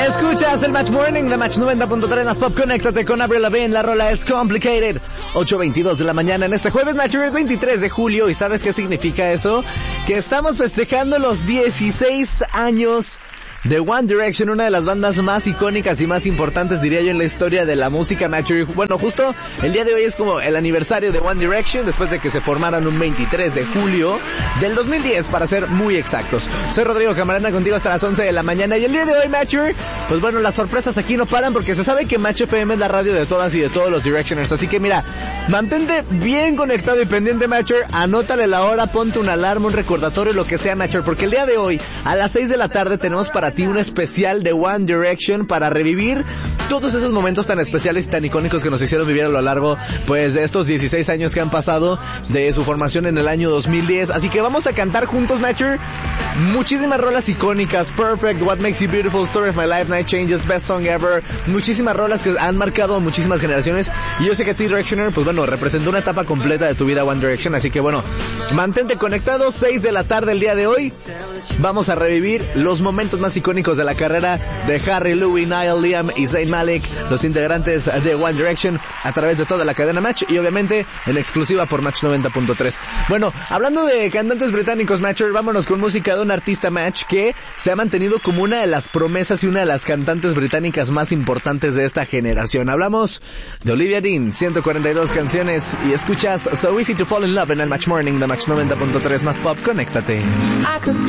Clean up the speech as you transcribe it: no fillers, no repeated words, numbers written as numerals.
Escuchas el Match Morning de Match 90.3 más Pop. Conéctate con Avril Lavigne, la rola es Complicated. 8:22 de la mañana en este jueves, Match, es 23 de julio. ¿Y sabes qué significa eso? Que estamos festejando los 16 años de One Direction, una de las bandas más icónicas y más importantes, diría yo, en la historia de la música, Match. Bueno, justo el día de hoy es como el aniversario de One Direction, después de que se formaran un 23 de julio del 2010, para ser muy exactos. Soy Rodrigo Camarena, contigo hasta las 11 de la mañana, y el día de hoy, Match, pues bueno, las sorpresas aquí no paran, porque se sabe que Match FM es la radio de todas y de todos los Directioners, así que mira, mantente bien conectado y pendiente, Match. Anótale la hora, ponte una alarma, un recordatorio, lo que sea, Match, porque el día de hoy, a las 6 de la tarde, tenemos para ti un especial de One Direction para revivir todos esos momentos tan especiales y tan icónicos que nos hicieron vivir a lo largo, pues, de estos 16 años que han pasado de su formación en el año 2010. Así que vamos a cantar juntos, Matcher, muchísimas rolas icónicas: Perfect, What Makes You Beautiful, Story of My Life, Night Changes, Best Song Ever, muchísimas rolas que han marcado muchísimas generaciones. Y yo sé que T-Directioner, pues bueno, representó una etapa completa de tu vida, One Direction. Así que bueno, mantente conectado, 6 de la tarde el día de hoy. Vamos a revivir los momentos más icónicos de la carrera de Harry, Louis, Niall, Liam y Zayn Malik, los integrantes de One Direction, a través de toda la cadena Match y obviamente en exclusiva por Match 90.3. Bueno, hablando de cantantes británicos, Matcher, vámonos con música de un artista, Match, que se ha mantenido como una de las promesas y una de las cantantes británicas más importantes de esta generación. Hablamos de Olivia Dean, 142 canciones, y escuchas So Easy to Fall in Love en el Match Morning de Match 90.3 más Pop. Conéctate.